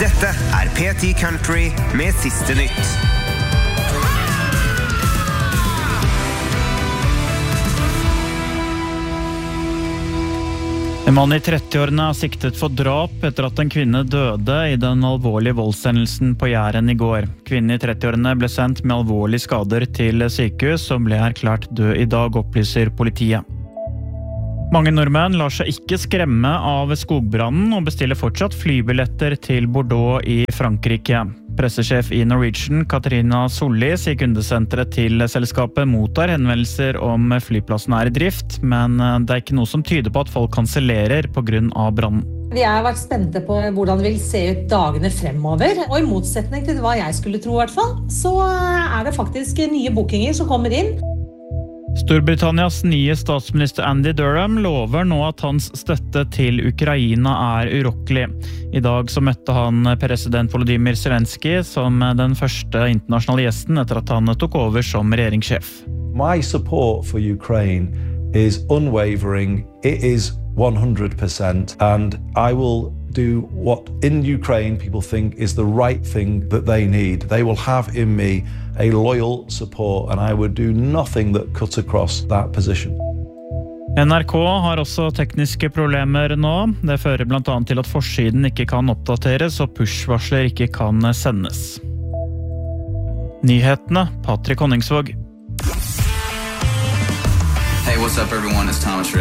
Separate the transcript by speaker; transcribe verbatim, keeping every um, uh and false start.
Speaker 1: Dette er P ti Country med siste nytt.
Speaker 2: En mann i trettiårene er siktet for drap etter at en kvinne døde i den alvorlige voldshendelsen på Jæren i går. Kvinnen i trettiårene ble sendt med alvorlige skader til sykehus og ble erklært død i dag, opplyser politiet. Mange nordmenn lar seg ikke skremme av skogbrannen og bestiller fortsatt flybilletter til Bordeaux i Frankrike. Pressesjef i Norwegian, Katarina Solli, sier kundesenteret til selskapet mottar henvendelser om flyplassen er i drift, men det er ikke noe som tyder på at folk kansellerer på grunn av brannen.
Speaker 3: Vi har vært spente på hvordan det vil se ut dagene fremover, og i motsetning til hva jeg skulle tro i hvert fall, så er det faktisk nye bookinger som kommer inn.
Speaker 2: Storbritannias nye statsminister Andy Durham lover nå at hans støtte til Ukraina er urokkelig. I dag så møtte han president Volodymyr Zelensky som den første internasjonale gjesten etter at han tok over som regjeringssjef.
Speaker 4: My support for Ukraine is unwavering. It is one hundred percent, and I will do what in Ukraine people think is the right thing that they need. They will have in me a loyal support, and I would do nothing that cuts across that position.
Speaker 2: N R K har også tekniske problemer nå. Det fører blant annet til at forsiden ikke kan oppdateres og push-varsler ikke kan sendes. Nyhetene, Patrick Honningsvåg.
Speaker 5: Hey, what's up everyone? It's Thomas